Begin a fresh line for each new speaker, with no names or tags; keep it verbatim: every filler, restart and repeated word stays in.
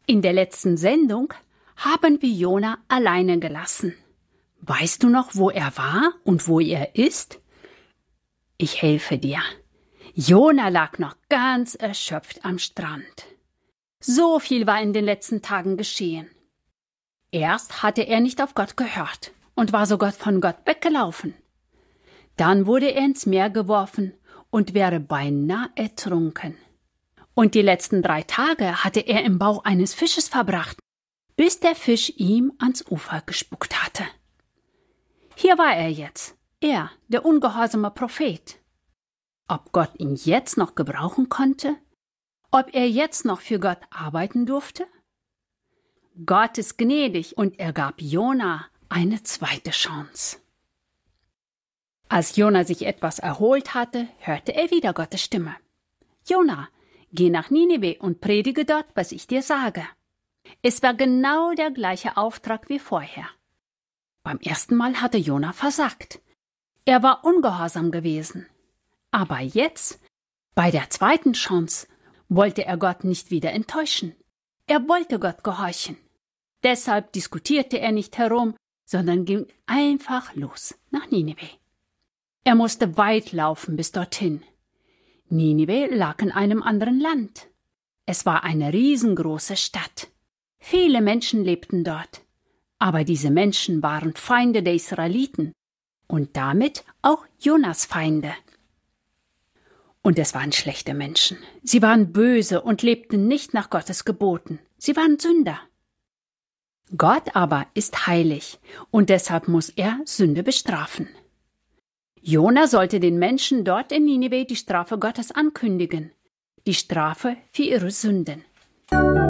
In der letzten Sendung haben wir Jona alleine gelassen. Weißt du noch, wo er war und wo er ist? Ich helfe dir. Jona lag noch ganz erschöpft am Strand. So viel war in den letzten Tagen geschehen. Erst hatte er nicht auf Gott gehört und war sogar von Gott weggelaufen. Dann wurde er ins Meer geworfen und wäre beinahe ertrunken. Und die letzten drei Tage hatte er im Bauch eines Fisches verbracht, bis der Fisch ihm ans Ufer gespuckt hatte. Hier war er jetzt, er, der ungehorsame Prophet. Ob Gott ihn jetzt noch gebrauchen konnte? Ob er jetzt noch für Gott arbeiten durfte? Gott ist gnädig und er gab Jona eine zweite Chance. Als Jona sich etwas erholt hatte, hörte er wieder Gottes Stimme. Jona, geh nach Ninive und predige dort, was ich dir sage. Es war genau der gleiche Auftrag wie vorher. Beim ersten Mal hatte Jona versagt. Er war ungehorsam gewesen. Aber jetzt, bei der zweiten Chance, wollte er Gott nicht wieder enttäuschen. Er wollte Gott gehorchen. Deshalb diskutierte er nicht herum, sondern ging einfach los nach Ninive. Er musste weit laufen bis dorthin. Ninive lag in einem anderen Land. Es war eine riesengroße Stadt. Viele Menschen lebten dort. Aber diese Menschen waren Feinde der Israeliten und damit auch Jonas Feinde. Und es waren schlechte Menschen. Sie waren böse und lebten nicht nach Gottes Geboten. Sie waren Sünder. Gott aber ist heilig und deshalb muss er Sünde bestrafen. Jona sollte den Menschen dort in Ninive die Strafe Gottes ankündigen, die Strafe für ihre Sünden.